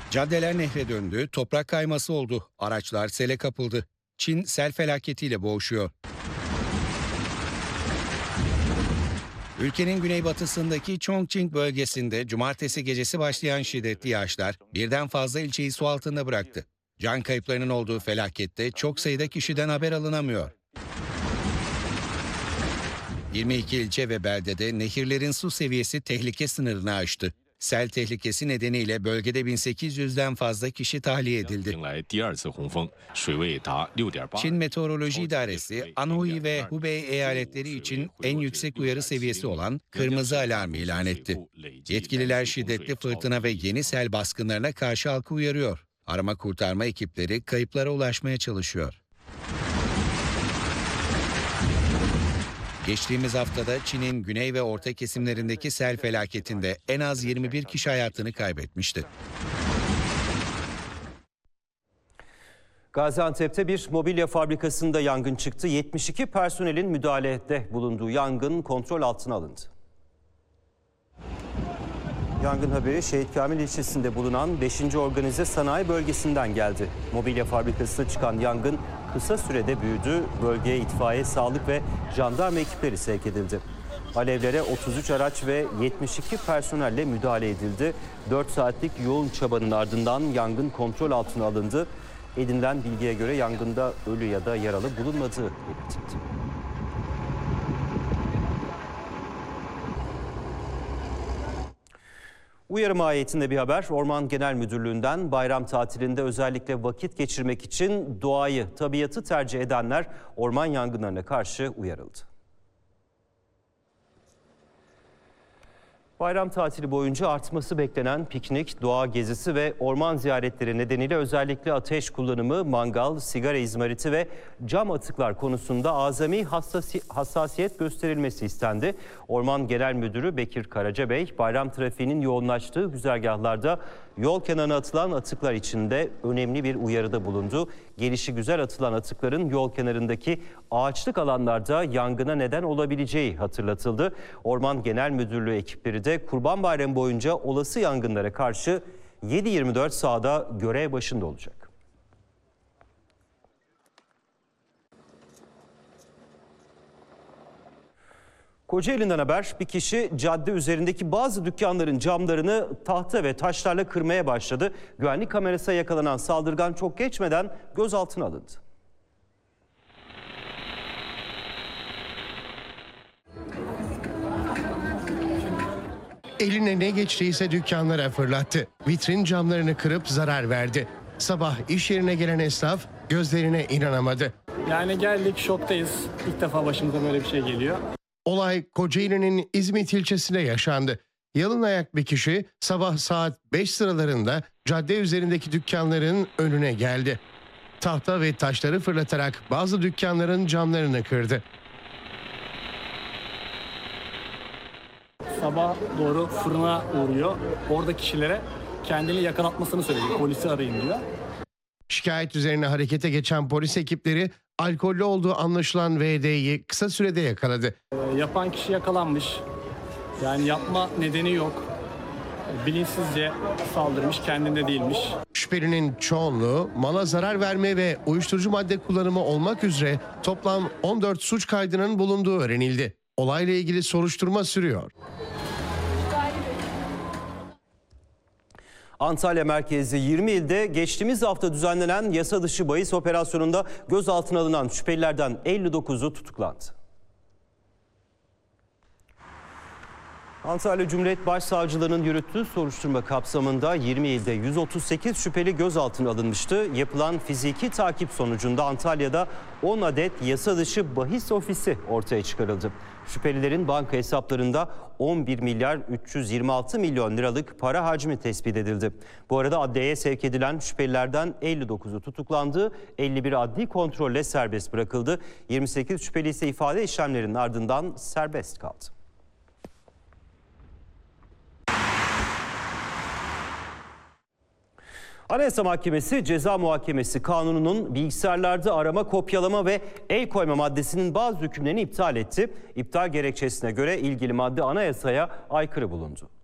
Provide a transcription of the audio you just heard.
Caddeler nehre döndü, toprak kayması oldu, araçlar sele kapıldı. Çin sel felaketiyle boğuşuyor. Ülkenin güneybatısındaki Chongqing bölgesinde cumartesi gecesi başlayan şiddetli yağışlar birden fazla ilçeyi su altında bıraktı. Can kayıplarının olduğu felakette çok sayıda kişiden haber alınamıyor. 22 ilçe ve beldede nehirlerin su seviyesi tehlike sınırını aştı. Sel tehlikesi nedeniyle bölgede 1800'den fazla kişi tahliye edildi. Çin Meteoroloji İdaresi, Anhui ve Hubei eyaletleri için en yüksek uyarı seviyesi olan kırmızı alarm ilan etti. Yetkililer şiddetli fırtına ve yeni sel baskınlarına karşı halkı uyarıyor. Arama kurtarma ekipleri kayıplara ulaşmaya çalışıyor. Geçtiğimiz haftada Çin'in güney ve orta kesimlerindeki sel felaketinde en az 21 kişi hayatını kaybetmişti. Gaziantep'te bir mobilya fabrikasında yangın çıktı. 72 personelin müdahalede bulunduğu yangın kontrol altına alındı. Yangın haberi Şehit Kamil ilçesinde bulunan 5. Organize Sanayi Bölgesi'nden geldi. Mobilya fabrikasına çıkan yangın kısa sürede büyüdü. Bölgeye itfaiye, sağlık ve jandarma ekipleri sevk edildi. Alevlere 33 araç ve 72 personelle müdahale edildi. 4 saatlik yoğun çabanın ardından yangın kontrol altına alındı. Edinilen bilgiye göre yangında ölü ya da yaralı bulunmadığı belirtildi. Uyarı mahiyetinde bir haber. Orman Genel Müdürlüğü'nden bayram tatilinde özellikle vakit geçirmek için doğayı, tabiatı tercih edenler orman yangınlarına karşı uyarıldı. Bayram tatili boyunca artması beklenen piknik, doğa gezisi ve orman ziyaretleri nedeniyle özellikle ateş kullanımı, mangal, sigara izmariti ve cam atıklar konusunda azami hassasiyet gösterilmesi istendi. Orman Genel Müdürü Bekir Karacabey, bayram trafiğinin yoğunlaştığı güzergahlarda yol kenarına atılan atıklar için de önemli bir uyarıda bulundu. Gelişigüzel atılan atıkların yol kenarındaki ağaçlık alanlarda yangına neden olabileceği hatırlatıldı. Orman Genel Müdürlüğü ekipleri de Kurban Bayramı boyunca olası yangınlara karşı 7/24 sahada görev başında olacak. Kocaeli'nden haber. Bir kişi cadde üzerindeki bazı dükkanların camlarını tahta ve taşlarla kırmaya başladı. Güvenlik kamerasına yakalanan saldırgan çok geçmeden gözaltına alındı. Eline ne geçtiyse dükkanlara fırlattı. Vitrin camlarını kırıp zarar verdi. Sabah iş yerine gelen esnaf gözlerine inanamadı. Yani geldik, şoktayız. İlk defa başımıza böyle bir şey geliyor. Olay Kocaeli'nin İzmit ilçesinde yaşandı. Yalın ayak bir kişi sabah saat 5 sıralarında cadde üzerindeki dükkanların önüne geldi. Tahta ve taşları fırlatarak bazı dükkanların camlarını kırdı. Sabah doğru fırına uğruyor. Orada kişilere kendini yakalatmasını söylüyor. Polisi arayın diyor. Şikayet üzerine harekete geçen polis ekipleri alkollü olduğu anlaşılan VD'yi kısa sürede yakaladı. Yapan kişi yakalanmış. Yani yapma nedeni yok. Bilinçsizce saldırmış, kendinde değilmiş. Şüphelinin çoğunluğu mala zarar verme ve uyuşturucu madde kullanımı olmak üzere toplam 14 suç kaydının bulunduğu öğrenildi. Olayla ilgili soruşturma sürüyor. Antalya merkezli 20 ilde geçtiğimiz hafta düzenlenen yasa dışı bahis operasyonunda gözaltına alınan şüphelilerden 59'u tutuklandı. Antalya Cumhuriyet Başsavcılığı'nın yürüttüğü soruşturma kapsamında 20 ilde 138 şüpheli gözaltına alınmıştı. Yapılan fiziki takip sonucunda Antalya'da 10 adet yasa dışı bahis ofisi ortaya çıkarıldı. Şüphelilerin banka hesaplarında 11 milyar 326 milyon liralık para hacmi tespit edildi. Bu arada adliyeye sevk edilen şüphelilerden 59'u tutuklandı, 51 adli kontrolle serbest bırakıldı. 28 şüpheli ise ifade işlemlerinin ardından serbest kaldı. Anayasa Mahkemesi Ceza Muhakemesi Kanunu'nun bilgisayarlarda arama, kopyalama ve el koyma maddesinin bazı hükümlerini iptal etti. İptal gerekçesine göre ilgili madde anayasaya aykırı bulundu.